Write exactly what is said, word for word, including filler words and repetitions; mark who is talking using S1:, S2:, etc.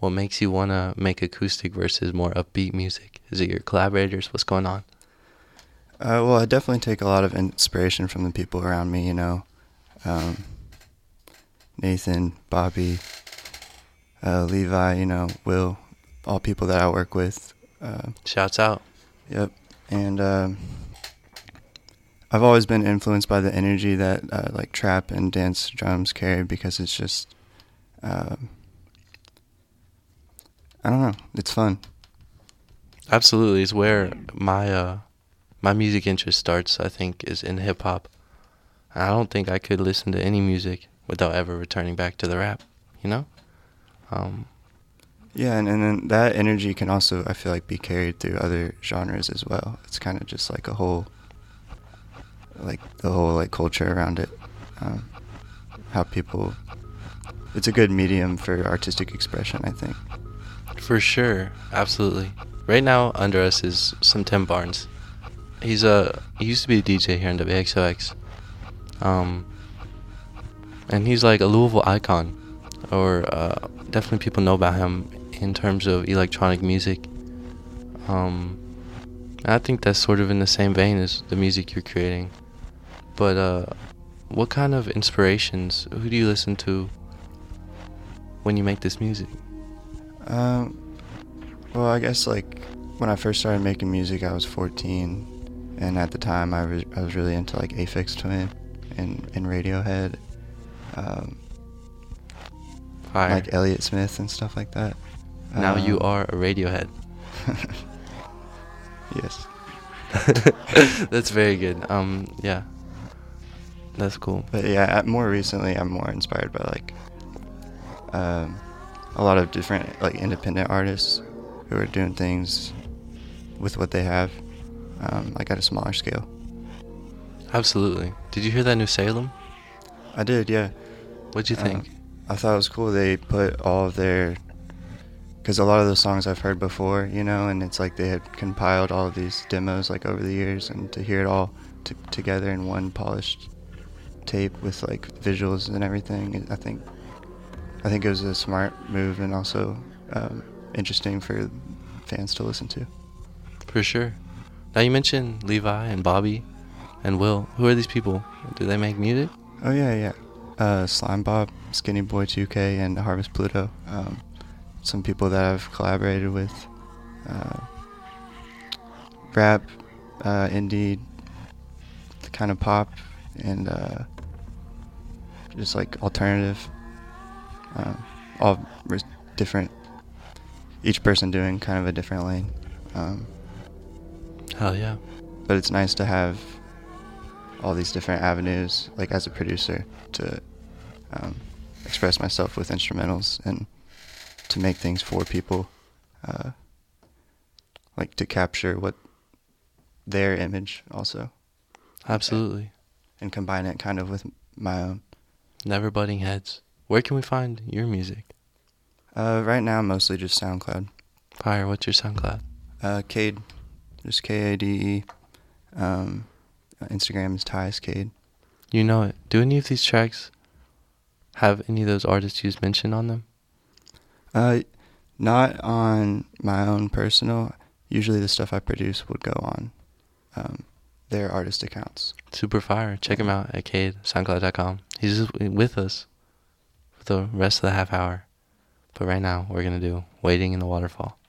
S1: What makes you want to make acoustic versus more upbeat music? Is it your collaborators? What's going on?
S2: Uh, well, I definitely take a lot of inspiration from the people around me, you know. Um, Nathan, Bobby, uh, Levi, you know, Will, all people that I work with. Uh,
S1: Shouts out.
S2: Yep. And um, I've always been influenced by the energy that uh, like trap and dance drums carry because it's just, uh, I don't know, it's fun.
S1: Absolutely. It's where my uh, my music interest starts, I think, is in hip hop. I don't think I could listen to any music without ever returning back to the rap, you know? Um,
S2: Yeah, and, and then that energy can also, I feel like, be carried through other genres as well. It's kind of just like a whole, like the whole like culture around it. Um, how people, it's a good medium for artistic expression, I think.
S1: for sure. Absolutely. Right now, under us is some Tim Barnes. He's a, he used to be a D J here in W X O X. Um, and he's like a Louisville icon, or uh, definitely people know about him in terms of electronic music. Um, and I think that's sort of in the same vein as the music you're creating. But uh, what kind of inspirations, who do you listen to when you make this music?
S2: Um, well, I guess like when I first started making music, I was fourteen, and at the time I was I was really into like Aphex Twin and and Radiohead, um,
S1: Fire.
S2: like Elliott Smith and stuff like that.
S1: Now
S2: um,
S1: you are a Radiohead.
S2: Yes.
S1: That's very good. Um, yeah, that's cool.
S2: But yeah, uh, more recently, I'm more inspired by like um, a lot of different like independent artists who are doing things with what they have, um, like at a smaller scale.
S1: Absolutely. Did you hear that new Salem?
S2: I did, yeah.
S1: What'd you think?
S2: Um, I thought it was cool. They put all of their, because a lot of those songs I've heard before, you know, and it's like they had compiled all of these demos like over the years, and to hear it all t- together in one polished tape with like visuals and everything, I think, I think it was a smart move and also um, interesting for fans to listen to.
S1: For sure. Now you mentioned Levi and Bobby and Will. Who are these people? Do they make music?
S2: Oh yeah, yeah. Uh, Slime Bob, Skinny Boy two K, and Harvest Pluto. Um, some people that I've collaborated with. Uh, rap, uh, indie, kind of pop, and uh, just like alternative. Uh, all res- different. Each person doing kind of a different lane. Um,
S1: Hell yeah.
S2: but it's nice to have all these different avenues, like as a producer, to um, express myself with instrumentals and to make things for people, uh, like to capture what their image also.
S1: Absolutely.
S2: And combine it kind of with my own.
S1: Never butting heads. Where can we find your music?
S2: Uh, right now, mostly just SoundCloud.
S1: Fire, what's your SoundCloud?
S2: Uh, Cade, just K A D E. Um, Instagram is Tyus Cade.
S1: You know it. Do any of these tracks have any of those artists you just mentioned on them?
S2: Uh, not on my own personal. Usually the stuff I produce would go on um, their artist accounts.
S1: Super fire. Check him out at Cade, SoundCloud dot com. He's just with us for the rest of the half hour. But right now, we're going to do Waiting in the Waterfall.